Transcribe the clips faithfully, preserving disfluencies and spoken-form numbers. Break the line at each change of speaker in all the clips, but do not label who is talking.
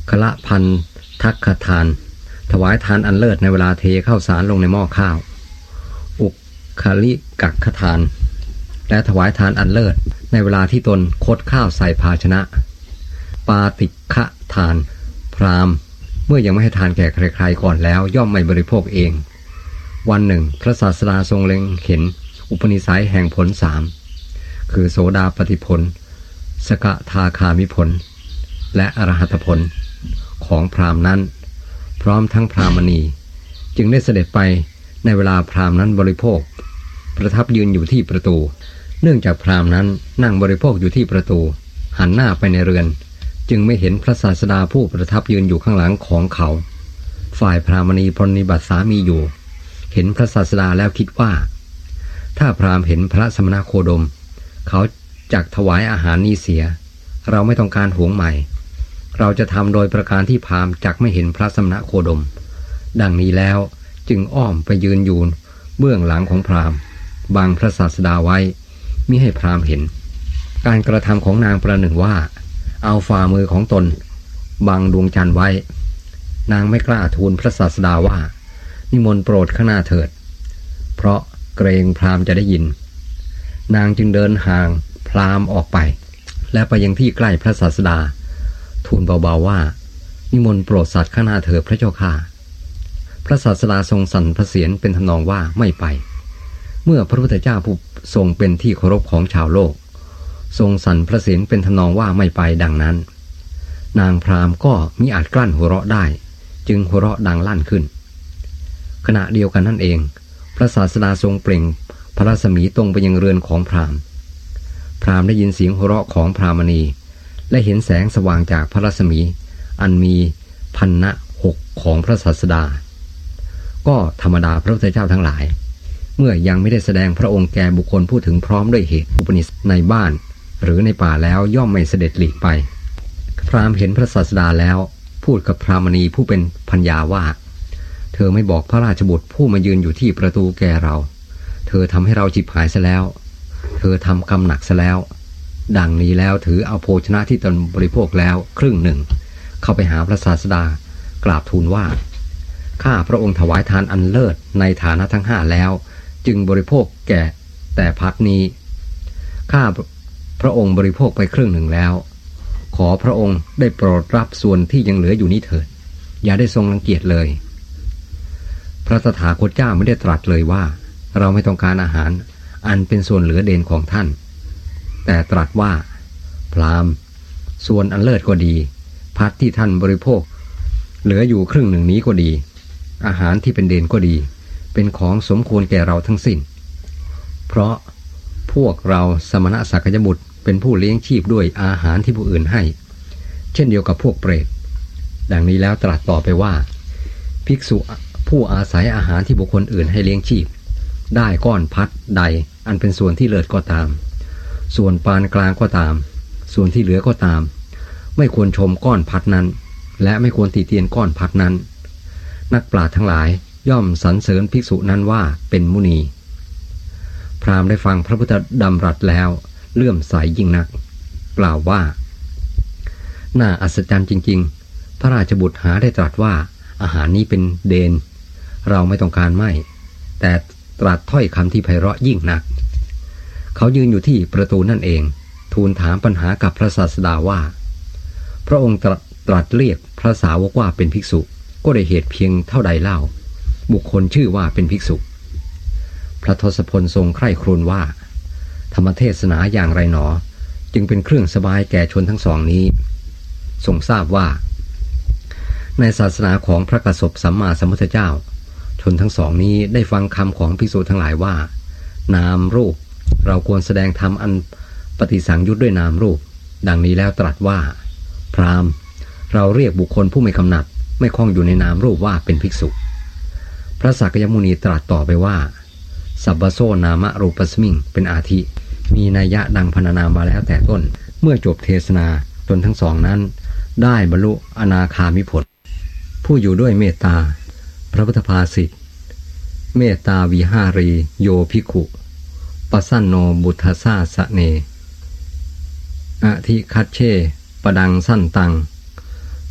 คละพันทักขทานถวายทานอันเลิศในเวลาเทข้าวสารลงในหม้อข้าวอุกคลิกักขทานและถวายทานอันเลิศในเวลาที่ตนคดข้าวใส่ภาชนะปาติฆะทานพราหมณ์เมื่อยังไม่ให้ทานแก่ใครๆก่อนแล้วย่อมไม่บริโภคเองวันหนึ่งพระศาสดาทรงเล็งเห็นอุปนิสัยแห่งผลสามคือโสดาปัตติผลสกทาคามิผลและอรหัตผลของพราหมณ์นั้นพร้อมทั้งพราหมณีจึงได้เสด็จไปในเวลาพราหมณ์นั้นบริโภคประทับยืนอยู่ที่ประตูเนื่องจากพราหมณ์นั้นนั่งบริโภคอยู่ที่ประตูหันหน้าไปในเรือนจึงไม่เห็นพระศาสดาผู้ประทับยืนอยู่ข้างหลังของเขาฝ่ายพราหมณีปรนนิบัติสามีอยู่เห็นพระศาสดาแล้วคิดว่าถ้าพราหมณ์เห็นพระสมณโคดมเขาจักถวายอาหารนี้เสียเราไม่ต้องการหวงใหม่เราจะทำโดยประการที่พราหมณ์จักไม่เห็นพระสมณโคดมดังนี้แล้วจึงอ้อมไปยืนอยู่เบื้องหลังของพราหมณ์บังพระศาสดาไว้มิให้พราหมณ์เห็นการกระทำของนางประหนึ่งว่าเอาฝ่ามือของตนบังดวงจันทร์ไว้นางไม่กล้าทูลพระศาสดาว่านิมนต์โปรดข้างหน้าเถิดเพราะเกรงพราหมณ์จะได้ยินนางจึงเดินห่างพราหมณ์ออกไปและไปยังที่ใกล้พระศาสดาทูลเบาๆว่านิมนต์โปรดสัตว์ข้างหน้าเถิดพระเจ้าข้าพระศาสดาทรงสั่นพระเศียรเป็นทำนองว่าไม่ไปเมื่อพระพุทธเจ้าผู้ทรงเป็นที่เคารพของชาวโลกทรงสั่นพระเศียรเป็นทำนองว่าไม่ไปดังนั้นนางพราหมณ์ก็มิอาจกลั้นหัวเราะได้จึงหัวเราะดังลั่นขึ้นขณะเดียวกันนั่นเองพระศาสดาทรงเปล่งพระรัศมีตรงไปยังเรือนของพราหมณ์พราหมณ์ได้ยินเสียงหัวเราะของพราหมณีและเห็นแสงสว่างจากพระรัศมีอันมีพันนะหกของพระศาสดาก็ธรรมดาพระพุทธเจ้าทั้งหลายเมื่อยังไม่ได้แสดงพระองค์แก่บุคคลผู้ถึงพร้อมด้วยเหตุอุปนิสัยในบ้านหรือในป่าแล้วย่อมไม่เสด็จหลีกไปพราหมณ์เห็นพระศาสดาแล้วพูดกับพราหมณีผู้เป็นพัญญาว่าเธอไม่บอกพระราชบุตรผู้มายืนอยู่ที่ประตูแก่เราเธอทำให้เราฉิบหายซะแล้วเธอทำกรรมหนักซะแล้วดังนี้แล้วถือเอาโภชนะที่ตนบริโภคแล้วครึ่งหนึ่งเข้าไปหาพระศาสดากราบทูลว่าข้าพระองค์ถวายทานอันเลิศในฐานะทั้งห้าแล้วจึงบริโภคแก่แต่พัดนี้ข้าพระองค์บริโภคไปครึ่งหนึ่งแล้วขอพระองค์ได้โปรดรับส่วนที่ยังเหลืออยู่นี้เถิดอย่าได้ทรงรังเกียจเลยพระตถาคตเจ้าไม่ได้ตรัสเลยว่าเราไม่ต้องการอาหารอันเป็นส่วนเหลือเด่นของท่านแต่ตรัสว่าพราหมณ์ส่วนอันเลิศก็ดีพัดที่ท่านบริโภคเหลืออยู่ครึ่งหนึ่งนี้ก็ดีอาหารที่เป็นเด่นก็ดีเป็นของสมควรแก่เราทั้งสิ้นเพราะพวกเราสมณะสักยบุตรเป็นผู้เลี้ยงชีพด้วยอาหารที่ผู้อื่นให้เช่นเดียวกับพวกเปรตดังนี้แล้วตรัสต่อไปว่าภิกษุผู้อาศัยอาหารที่บุคคลอื่นให้เลี้ยงชีพได้ก้อนพัดใดอันเป็นส่วนที่เลิศก็ตามส่วนปานกลางก็ตามส่วนที่เหลือก็ตามไม่ควรชมก้อนพัดนั้นและไม่ควรติเตียนก้อนพัดนั้นนักปราชญ์ทั้งหลายย่อมสรรเสริญภิกษุนั้นว่าเป็นมุนีพราหมณ์ได้ฟังพระพุทธดำรัสแล้วเลื่อมใสยิ่งนักกล่าวว่าน่าอัศจรรย์จริงๆพระราชบุตรหาได้ตรัสว่าอาหารนี้เป็นเดนเราไม่ต้องการไม่แต่ตรัสถ้อยคำที่ไพเราะยิ่งนักเขายืนอยู่ที่ประตูนั่นเองทูลถามปัญหากับพระศาสดาว่าพระองค์ตรัสเรียกพระสาวกว่าเป็นภิกษุก็ได้เหตุเพียงเท่าใดเล่าบุคคลชื่อว่าเป็นภิกษุพระทศพลทรงใคร่ครวญว่าธรรมเทศนาอย่างไรหนอจึงเป็นเครื่องสบายแก่ชนทั้งสองนี้ทรงทราบว่าในศาสนาของพระกัสสปสัมมาสัมพุทธเจ้าชนทั้งสองนี้ได้ฟังคำของภิกษุทั้งหลายว่านามรูปเราควรแสดงธรรมอันปฏิสังยุตด้วยนามรูปดังนี้แล้วตรัสว่าพราหมณ์เราเรียกบุคคลผู้ไม่กำหนัดไม่คล้องอยู่ในนามรูปว่าเป็นภิกษุพระสักยมุนีตรัสต่อไปว่าสัพพโสนามรูปสมิงเป็นอาทิมีนัยยะดังพรรณนามาแล้วแต่ต้นเมื่อจบเทศนาจนทั้งสองนั้นได้บรรลุอนาคามิผลผู้อยู่ด้วยเมตตาพระพุทธภาษิตเมตตาวิหารีโยภิกขุปสันโนบุทธสาสะเนอธิคัจเชปดังสั้นตัง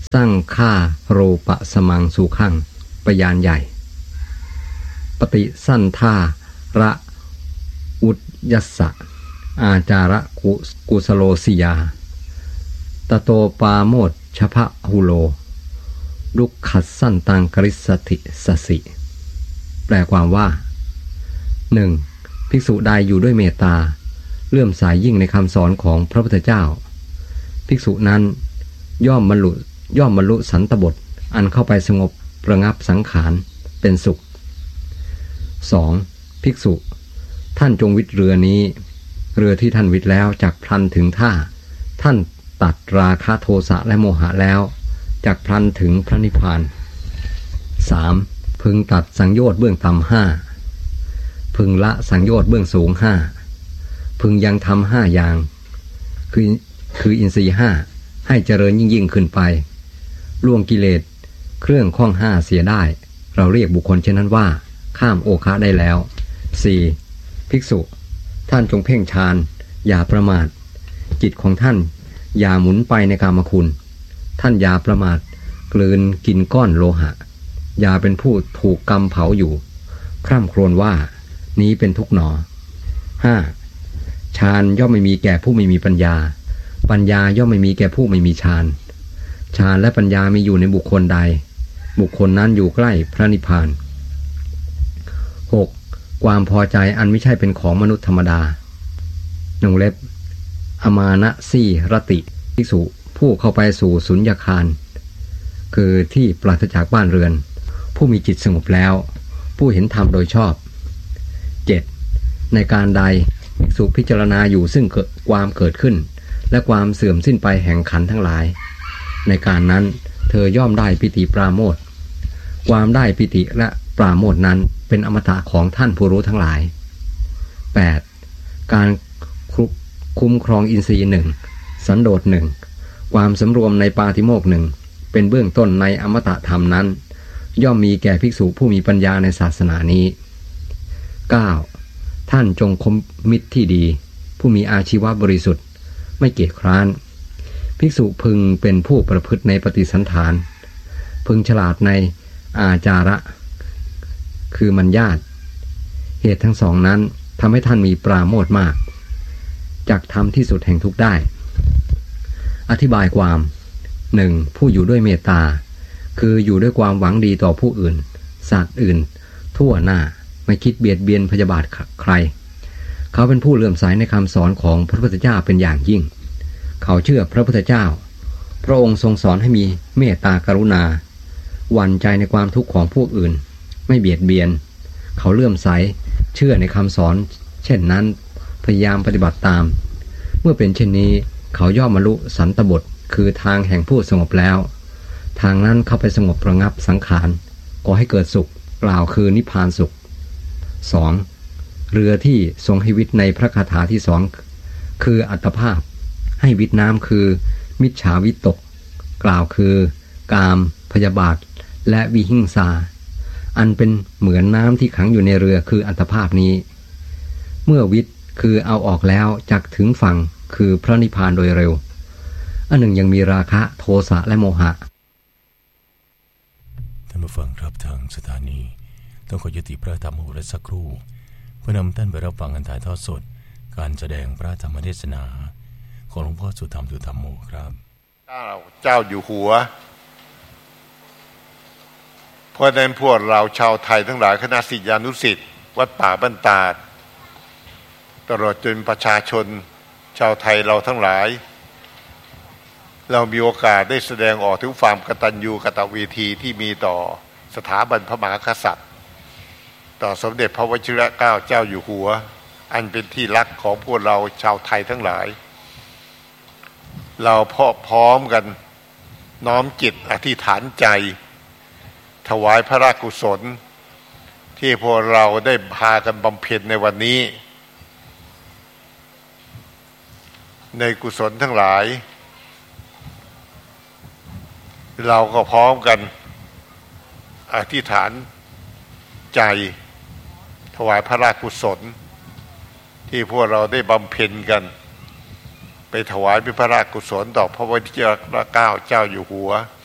ตั้งค่าโรปะสมังสุขังปยานใหญ่ปฏิสันธาระอุทยัสสะอาจาระกุกุสโลสิยาตโตปาโมดชพะหุโลดุขัสสันตังกริสติสสิแปลความว่า หนึ่ง. ภิกษุใดอยู่ด้วยเมตตาเลื่อมใสยิ่งในคำสอนของพระพุทธเจ้าภิกษุนั้นย่อมบรรลุย่อมบรรลุสันตบทอันเข้าไปสงบระงับสังขารเป็นสุข สอง. ภิกษุท่านจงวิทย์เรือนี้เรือที่ท่านวิทย์แล้วจักพลันถึงท่าท่านตัดราคะโทสะและโมหะแล้วจักพลันถึงพระนิพพาน สาม. พึงตัดสังโยชน์เบื้องต่ำห้าพึงละสังโยชน์เบื้องสูงห้าพึงยังทำห้าอย่างคือคืออินทรีย์ห้าให้เจริญยิ่งยิ่งขึ้นไปล่วงกิเลสเครื่องข้องห้าเสียได้เราเรียกบุคคลเช่นนั้นว่าข้ามโอคะได้แล้ว สี่. ภิกษุท่านจงเพ่งฌานอย่าประมาทจิตของท่านอย่าหมุนไปในกามคุณท่านอย่าประมาทกลืนกินก้อนโลหะอย่าเป็นผู้ถูกกรรมเผาอยู่คร่ำครวญว่านี้เป็นทุกข์หนอ ห้า. ฌานย่อมไม่มีแก่ผู้ไม่มีปัญญาปัญญาย่อมไม่มีแก่ผู้ไม่มีฌานฌานและปัญญามีอยู่ในบุคคลใดบุคคลนั้นอยู่ใกล้พระนิพพาน หก. ความพอใจอันไม่ใช่เป็นของมนุษย์ธรรมดานงเล็บอมานะสีรติภิกษุผู้เข้าไปสู่สุญญคารคือที่ปราศจากบ้านเรือนผู้มีจิตสงบแล้วผู้เห็นธรรมโดยชอบ เจ็ด. ในการใดภิกษุพิจารณาอยู่ซึ่งเกิดความเกิดขึ้นและความเสื่อมสิ้นไปแห่งขันธ์ทั้งหลายในการนั้นเธอย่อมได้ปิติปราโมทย์ความได้ปิติและปราโมทย์นั้นเป็นอมตะของท่านผู้รู้ทั้งหลาย แปด. การคุ้มครองอินทรีย์หนึ่งสันโดษหนึ่งความสำรวมในปาฏิโมกข์หนึ่งเป็นเบื้องต้นในอมตะธรรมนั้นย่อมมีแก่ภิกษุผู้มีปัญญาในศาสนานี้ เก้า. ท่านจงคบมิตรที่ดีผู้มีอาชีวะบริสุทธิ์ไม่เกียจคร้านภิกษุพึงเป็นผู้ประพฤติในปฏิสันถานพึงฉลาดในอาจาระคือมัญญาตเหตุทั้งสองนั้นทำให้ท่านมีปราโมทย์มากจักทำที่สุดแห่งทุกข์ได้อธิบายความ หนึ่ง. ผู้อยู่ด้วยเมตตาคืออยู่ด้วยความหวังดีต่อผู้อื่นสัตว์อื่นทั่วหน้าไม่คิดเบียดเบียนพยาบาทใครเขาเป็นผู้เลื่อมใสในคำสอนของพระพุทธเจ้าเป็นอย่างยิ่งเขาเชื่อพระพุทธเจ้าพระองค์ทรงสอนให้มีเมตตากรุณาหวั่นใจในความทุกข์ของผู้อื่นไม่เบียดเบียนเขาเลื่อมใสเชื่อในคำสอนเช่นนั้นพยายามปฏิบัติตามเมื่อเป็นเช่นนี้เขาย่อมบรรลุสันตบทคือทางแห่งผู้สงบแล้วทางนั้นเข้าไปสงบระงับสังขารก่อให้เกิดสุขกล่าวคือนิพพานสุข สอง. เรือที่ทรงให้วิทย์ในพระคาถาที่สองคืออัตภาพให้วิทย์น้ำคือมิจฉาวิตกกล่าวคือกามพยาบาทและวิหิงสาอันเป็นเหมือนน้ำที่ขังอยู่ในเรือคืออัตภาพนี้เมื่อวิทย์คือเอาออกแล้วจักถึงฝั่งคือพระนิพพานโดยเร็วอันหนึ่งยังมีราคะโทสะและโมหะ
ท่านผู้ฟังครับทางสถานีต้องขอยุติพระธรรมโอษฐ์สักครู่เพื่อนำท่านไปรับฟังการถ่ายทอดสดการแสดงพระธรรมเทศนาของหลวงพ่อสุธรรมสุธรรมโมครับ
เจ้าเจ้าอยู่หัวเพราะนั้นพวกเราชาวไทยทั้งหลายคณะศิษยานุศิษย์วัดป่าบ้านตาดตลอดจนประชาชนชาวไทยเราทั้งหลายเรามีโอกาสได้แสดงออกถึงความกตัญญูกตเวทีที่มีต่อสถาบันพระมหากษัตริย์ต่อสมเด็จพระวชิรเกล้าเจ้าอยู่หัวอันเป็นที่รักของพวกเราชาวไทยทั้งหลายเราพร้อมพร้อมกันน้อมจิตอธิษฐานใจถวายพระราชกุศลที่พวกเราได้พากันบำเพ็ญในวันนี้ในกุศลทั้งหลายเราก็พร้อมกันอธิษฐานใจถวายพระราชกุศลที่พวกเราได้บำเพ็ญกันไปถวายเป็นพระราชกุศลต่อพระวชิรเกล้าเจ้าอยู่หัว